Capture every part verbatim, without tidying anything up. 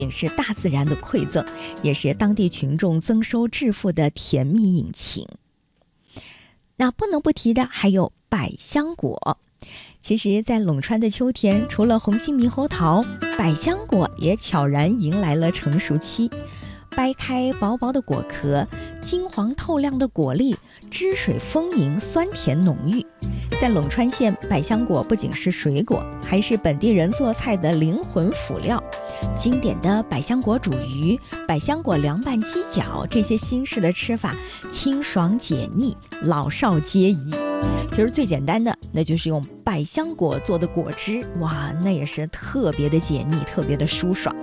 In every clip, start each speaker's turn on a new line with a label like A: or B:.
A: 是大自然的馈赠，也是当地群众增收致富的甜蜜引擎。那不能不提的还有百香果。其实在陇川的秋天，除了红心猕猴桃，百香果也悄然迎来了成熟期。掰开薄薄的果壳，金黄透亮的果粒，汁水丰盈，酸甜浓郁。在陇川县，百香果不仅是水果，还是本地人做菜的灵魂辅料。经典的百香果煮鱼、百香果凉拌鸡脚，这些新式的吃法清爽解腻，老少皆宜。其实最简单的那就是用百香果做的果汁，哇，那也是特别的解腻，特别的舒爽。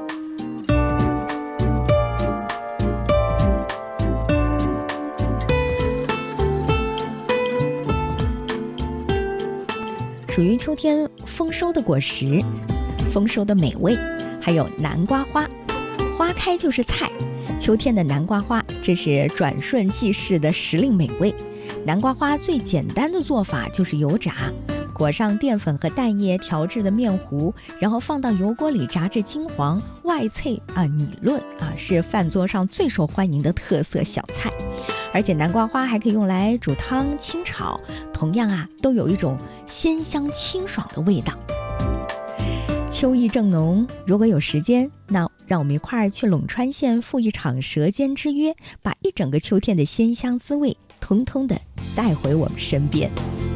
A: 属于秋天丰收的果实，丰收的美味，还有南瓜花。花开就是菜，秋天的南瓜花，这是转瞬即逝的时令美味。南瓜花最简单的做法就是油炸，裹上淀粉和蛋液调制的面糊，然后放到油锅里炸至金黄，外脆啊拟润啊，是饭桌上最受欢迎的特色小菜。而且南瓜花还可以用来煮汤清炒，同样啊都有一种鲜香清爽的味道。秋意正浓，如果有时间，那让我们一块儿去陇川县赴一场舌尖之约，把一整个秋天的鲜香滋味通通的带回我们身边。